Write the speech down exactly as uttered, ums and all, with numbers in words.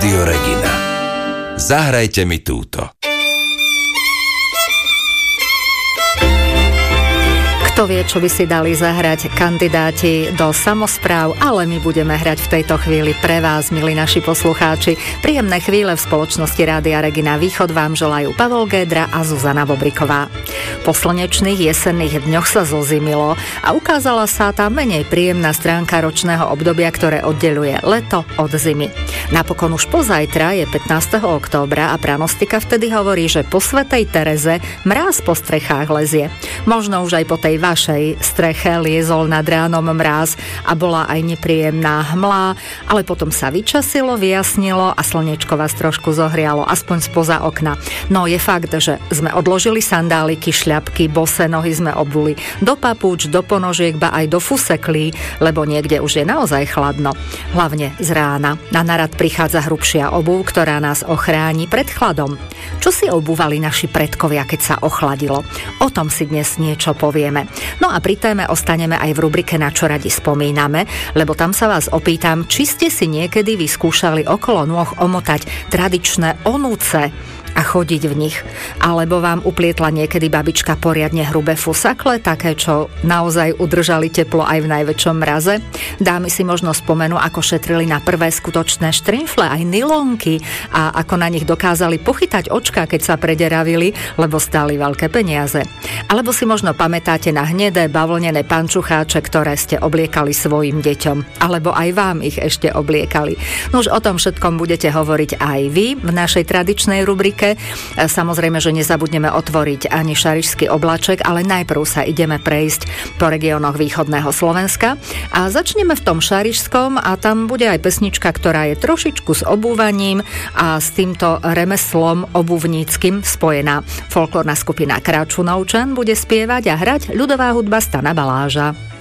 Rádio Regina. Zahrajte mi túto. Kto vie, čo by si dali zahrať kandidáti do samospráv, ale my budeme hrať v tejto chvíli pre vás, milí naši poslucháči. Príjemné chvíle v spoločnosti Rádia Regina Východ vám želajú Pavol Gédra a Zuzana Bobriková. Po slnečných jesenných dňoch sa zozimilo a ukázala sa tá menej príjemná stránka ročného obdobia, ktoré oddeľuje leto od zimy. Napokon už pozajtra je pätnásteho októbra a pranostika vtedy hovorí, že po svätej Tereze mráz po strechách lezie. Možno už aj po tej vašej streche liezol nad ránom mráz a bola aj nepríjemná hmla, ale potom sa vyčasilo, vyjasnilo a slniečko vás trošku zohrialo, aspoň spoza okna. No je fakt, že sme odložili sandáliky, šľapky, bosé nohy sme obuli do papúč, do ponožiek, ba aj do fuseklí, lebo niekde už je naozaj chladno. Hlavne z rána. Na narad prichádza hrubšia obuv, ktorá nás ochráni pred chladom. Čo si obúvali naši predkovia, keď sa ochladilo? O tom si dnes niečo povieme. No a pri téme ostaneme aj v rubrike Na čo radi spomíname, lebo tam sa vás opýtam, či ste si niekedy vyskúšali okolo nôh omotať tradičné onúce a chodiť v nich. Alebo vám uplietla niekedy babička poriadne hrubé fusakle, také, čo naozaj udržali teplo aj v najväčšom mraze. Dámy si možno spomenú, ako šetrili na prvé skutočné štrimfle, aj nylonky a ako na nich dokázali pochytať očka, keď sa prederavili, lebo stáli veľké peniaze. Alebo si možno pamätáte na hnedé bavlnené pančucháče, ktoré ste obliekali svojim deťom. Alebo aj vám ich ešte obliekali. No už o tom všetkom budete hovoriť aj vy v našej tradičnej rubrike. Samozrejme, že nezabudneme otvoriť ani šarišský oblaček, ale najprv sa ideme prejsť po regiónoch východného Slovenska a začneme v tom šarišskom a tam bude aj pesnička, ktorá je trošičku s obúvaním a s týmto remeslom obuvníckym spojená. Folklórna skupina Kráčunovčan bude spievať a hrať ľudová hudba Stana Baláža.